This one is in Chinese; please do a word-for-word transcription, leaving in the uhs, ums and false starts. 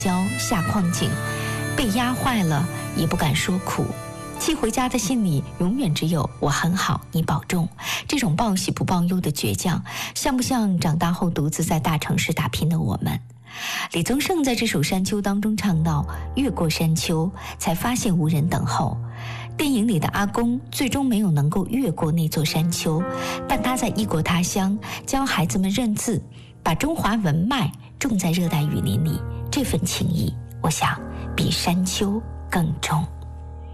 郊下矿井，被压坏了也不敢说苦。寄回家的信里永远只有我很好，你保重。这种报喜不报忧的倔强，像不像长大后独自在大城市打拼的我们？李宗盛在这首《山丘》当中唱到：越过山丘，才发现无人等候。电影里的阿公最终没有能够越过那座山丘，但他在异国他乡教孩子们认字，把中华文脉种在热带雨林里，这份情谊，我想比山丘更重。